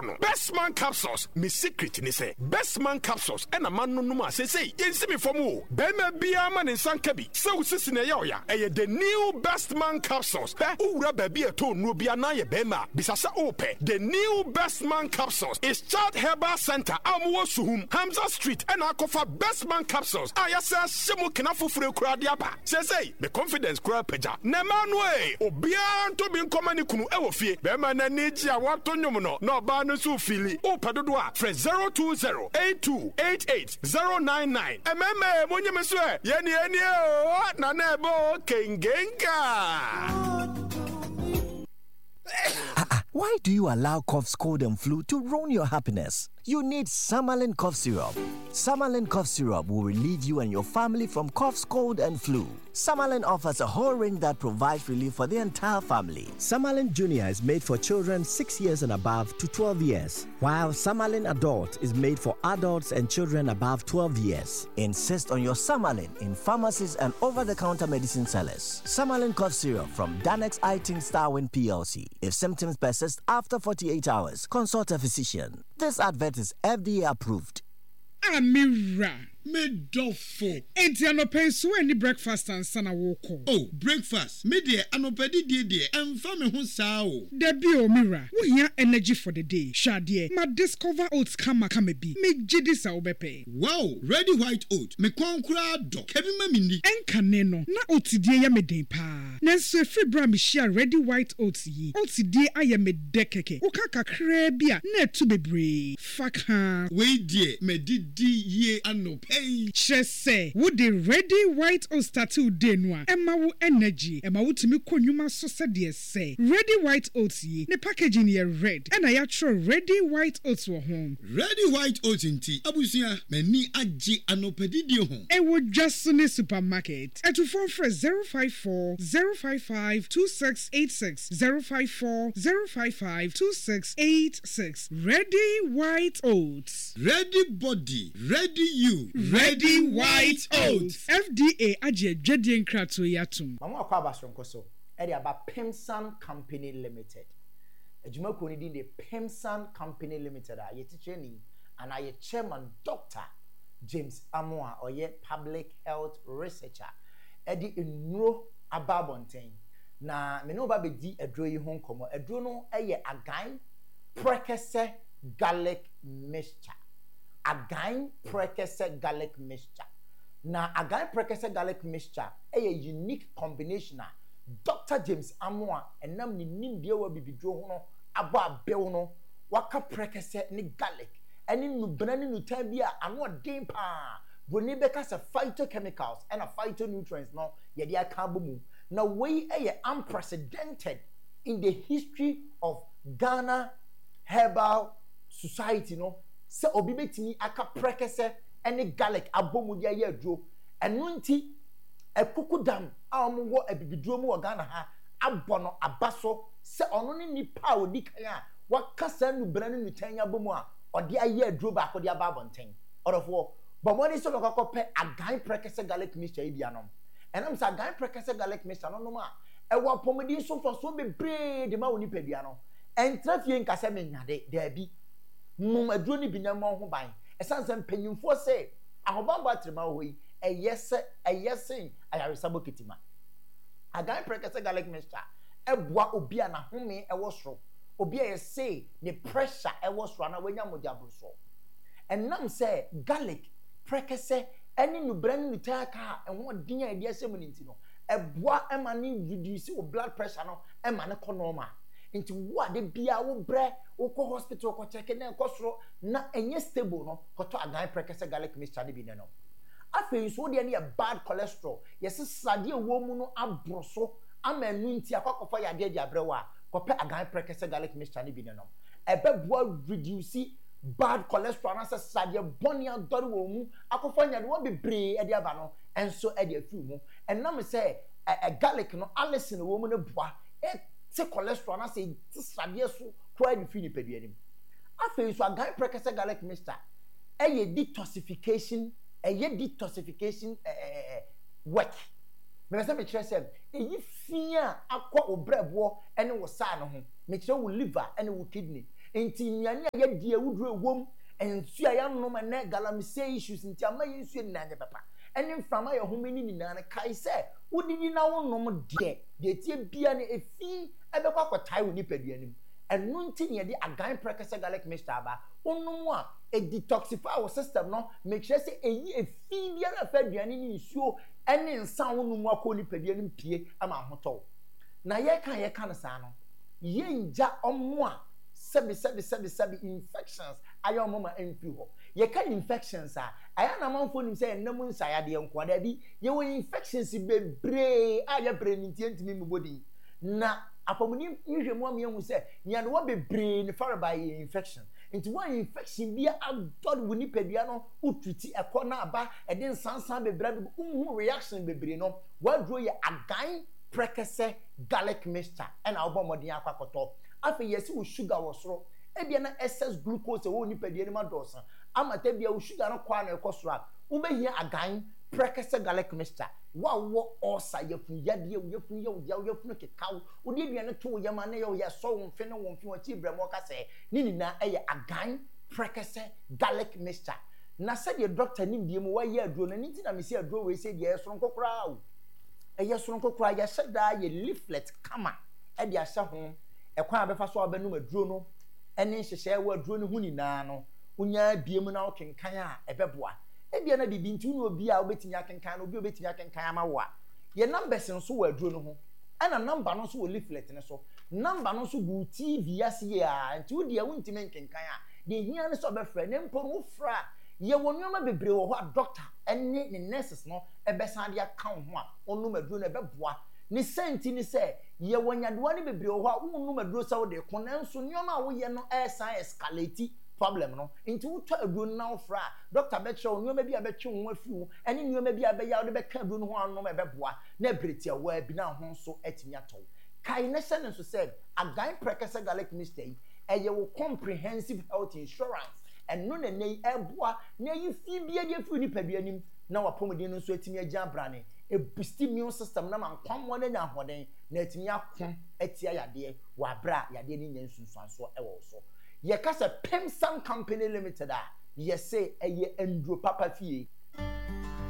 kono. Best Man capsules. Me secret ni say Best Man capsules and a man no ma say yensi me fomu. Bema bia man in sankabi. So sisi na ya the new Best Man capsules. Ura baby a to no bia na ye bema. Bisasa ope. The new Best Man capsules is Chad Herbal Center. Amwo Suhum Hamza Street and Akofa Best Man capsules. Ayasa semu kinafu fure kura diapa. Say the confidence kura peja. Nemanwe obian to bin komani kunu ewo fie. Bema na neji a wato nyomuno no ba no su fili. O pedodwa fre 020-8288-099. Ememe monye meswe. Yeni o na nebo kengenga. Why do you allow coughs, cold, and flu to ruin your happiness? You need Samalin Cough Syrup. Samalin Cough Syrup will relieve you and your family from coughs, cold, and flu. Samalin offers a whole range that provides relief for the entire family. Samalin Junior is made for children 6 years and above to 12 years, while Samalin Adult is made for adults and children above 12 years. Insist on your Samalin in pharmacies and over-the-counter medicine sellers. Samalin Cough Syrup from Danex Iting Starwin PLC. If symptoms persist after 48 hours, consult a physician. This advert is FDA approved. Amira, me dofo. Enti anope so any breakfast and sana woko. Oh, breakfast. Me de anope di emfa me ho saa o. Debi o Mira, wo hia energy for the day. Shade, ma discover oats kama bi. Me gidi sa obepe. Wow, ready white oat. Me kwankura do. Kebi ma mini. Enkane no, na otidie ya me den pa. Nanso efri bra me share ready white oats yi. Otidie aye me dekeke. Oka kakra bia na etu bebre. Faka. We die me di ye anope. Chese, wo the ready white oats tattoo de noa. Emma wo energy. Emma wo timi konwuma so said say. Ready white oats yi. Ne packaging ye red. And I actual ready white oats wo home. Ready white oats inti. Abusia me ni aji anopedi di home. E wo just ne supermarket. E to phone for 054 055 2686 054 055 2686. Ready white oats. Ready body. Ready you. Ready white oats. FDA aje dwedie nkrato yatum. Mama akwa abasronko so. Edi aba Pemsan Company Limited. Ejuma ko ni din de Pemsan Company Limited a ye teacher ni and aye chairman Dr. James Amoa oye public health researcher. Edi enuro ababonten. Na me no ba bedi edro yi ho nkomo. Edro no eye agan prekese garlic mixture. Agan prekese garlic mixture. Na agan prekese garlic mixture a unique combination a Dr. James Amoa enam ni nimdeɛ wa bibidwo ho no abo abew no waka prekese ni garlic eni nubena ni nutan bi a ano den pa boni beka se phytochemicals and phytonutrients no ye de aka bomu na we unprecedented in the history of Ghana Herbal Society no se obi betimi aka prekese ene garlic abomu dia ye aduro eno nti ekukudam amwo abibiduro mu Ghana ha abono abaso se ono ni nipa odi kan a wakasa nu brane nu tanya abomu a odi aye aduro ba akodi ababonten orofo bomoni so kokope agan prekese garlic mixture ibianom enam sa agan prekese garlic mixture no no ma ewo pomodi so so bebre de ma woni padua no entrafie nkase menyade da bi aduro ni binyam ho ban esanse mpanyimfo se ahobamba trema ho yi eyese ayaresabo kitima agan prekese garlic mixture eboa obi a na home ewo soro obi a yese ne pressure ewo soro na wanya modabroso enam se garlic prekese eni nubran nutaka enwo din a dia semu nti no eboa ema ne reduce o blood pressure no ema ne normal nti wo ade bia wo bre wo ko hospital ko check na ko soro na enye stable no ko to agan prekese garlic mixture de bi ne no afei so de ne bad cholesterol yesi sade wo mu no abroso ama nu nti akwakofa yade ade abrewa ko pe agan prekese garlic mixture de bi ne no ebeboa reduce bad cholesterol na sade boni adore wo mu akwafa nyade wo bebre ade aba no enso ade afi mu enam se garlic no alison wo mu ne boa se cholesterol na se sade so kwa di fi ni peduanim afei so agan prekese garlic mixture eye detoxification work me say me kire say eyi fia akwa obrebo ene wo sa no ho me kire wo liver ene wo kidney enti nnuane a yɛdi awuduro wom ensu a yanom na galamsey issues nti ama yensu ni nanye papa ene mframa ya home ni nyina ne kai se wodidi na wonom de tie bia ne efi ebekwa kwatai wo nipaduanim enu nti ne de agan prekese garlic mixture aba wonom a e detoxify our system no make sure say eyi efi bia na fa duane ni nsuo ene nsan wonom akọ nipaduanim pie ama hoto na ye kan na sa no ye nja omo a sebi infections ayo mama enfi ho ye ka infections aya na manfo nim say enam nsayade enko da bi ye wo infections bebre aya preninti ntimi mbodi na apamuni nhwemu am yehu say nya no bebre ne far by infection nti one infection bia adod woni padua no ututi ekọ na aba ede nsansan bebre bi unhu reaction bebre no wadro ye agan prekese garlic mixture and obomodin akwakoto afi yesi wo sugar wo soro ebia na excess glucose wo nipadua ni madosa amata bia wo sugar no kwa na ekosoro a wo behia agan prekese garlic mixture wo osa yefun yade yefun yefun kekaw wo de aduane to yama na ye so wo mfe no wo mfe wo chi bremo ka se ni nina eye agan prekese garlic mixture na se de doctor ni biem wa ye aduro na nti na me se aduro we se de esoro nkokora o eye soro nkokora ya sheda ye leaflet kama e de ahye ho ekwan abefa so abanum aduro no ene hyehye wa aduro no huni na no unya biem na okenkan a ebeboa ebia na bibi nti unu obi a obetimi akenkan no obi obetimi akenkan ama wo a ye numbers nso wa aduro no ho ana number no so wo leaflet ne so number no so gu TV ase a nti wo dia wuntimi nkenkan a de hia ne so obefra ne mpo no fra ye wonoma bebre wo ho a doctor ene ne nurses no ebesan de account ho a onum aduro no ebeboa ni senti ni se ye wonyadoa ni bebre ho a wonu maduro sa wo de ko nanso nyoma wo ye no esan escalate problem no nti wo to aduro na ofra doctor be che nyoma bi abetwe wo afiu ene nyoma bi abeya wo de be ka aduro no ho anom ebeboa na bretia wa bi na ho so atimi ato kai na se nso se agan prekese garlic mixture eye wo comprehensive health insurance eno na nei eboa na yi fi bia de afiu ni paduanim na wapomodin nso atimi agya brane a boost immune system na man kwammo na nya hoden na atimi akon atia yade wa bra yade ni nya nsunsuanso e wo so ye ka se Pemsan Company Limited a ye say eye enduro papa fie